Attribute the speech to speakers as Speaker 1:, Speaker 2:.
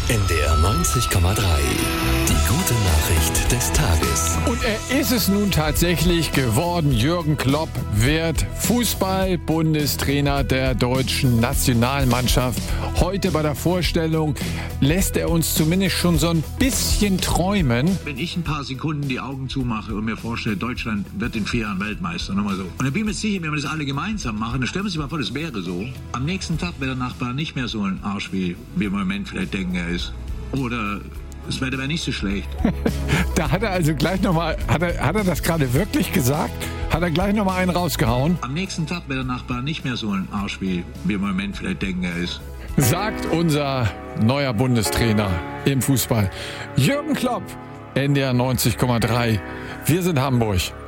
Speaker 1: NDR 90,3. Die gute Nachricht des Tages.
Speaker 2: Und er ist es nun tatsächlich geworden. Jürgen Klopp wird Fußball-Bundestrainer der deutschen Nationalmannschaft. Heute bei der Vorstellung lässt er uns zumindest schon so ein bisschen träumen.
Speaker 3: Wenn ich ein paar Sekunden die Augen zumache und mir vorstelle, Deutschland wird in 4 Jahren Weltmeister, nochmal so. Und dann bin ich mir sicher, wenn wir das alle gemeinsam machen, dann stellen wir uns mal vor, das wäre so. Am nächsten Tag wäre der Nachbar nicht mehr so ein Arsch, wie wir im Moment vielleicht denken, er ist. Oder das Wetter wäre nicht so schlecht.
Speaker 2: Da hat er also gleich nochmal, hat er das gerade wirklich gesagt? Hat er gleich nochmal einen rausgehauen?
Speaker 3: Am nächsten Tag wäre der Nachbar nicht mehr so ein Arsch, wie wir im Moment vielleicht denken, er ist.
Speaker 2: Sagt unser neuer Bundestrainer im Fußball. Jürgen Klopp, NDR 90,3. Wir sind Hamburg.